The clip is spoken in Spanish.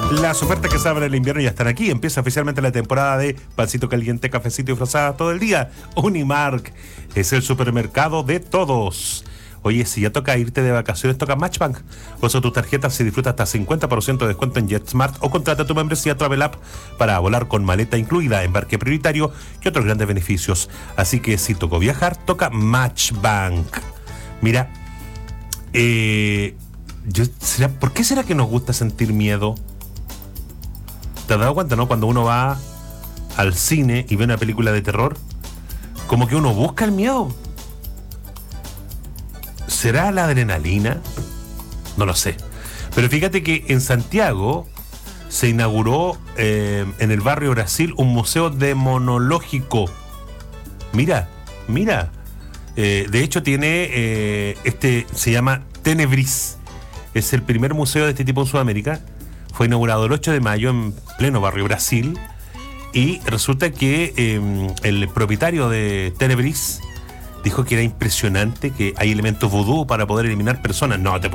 Las ofertas que se abren el invierno ya están aquí. Empieza oficialmente la temporada de pancito caliente, cafecito y frazada todo el día. Unimark es el supermercado de todos. Oye, si ya toca irte de vacaciones, toca Matchbank. Usa tus tarjetas y disfruta hasta 50% de descuento en JetSmart o contrata tu membresía Travel App para volar con maleta incluida, embarque prioritario y otros grandes beneficios. Así que si tocó viajar, toca Matchbank. Mira, ¿por qué será que nos gusta sentir miedo? ¿Te has dado cuenta, no? Cuando uno va al cine y ve una película de terror, como que uno busca el miedo. ¿Será la adrenalina? No lo sé. Pero fíjate que en Santiago se inauguró en el barrio Brasil un museo demonológico. Mira. De hecho tiene, se llama Tenebris. Es el primer museo de este tipo en Sudamérica. Fue inaugurado el 8 de mayo en pleno barrio Brasil. Y resulta que el propietario de Tenebris dijo que era impresionante, que hay elementos vudú para poder eliminar personas. No te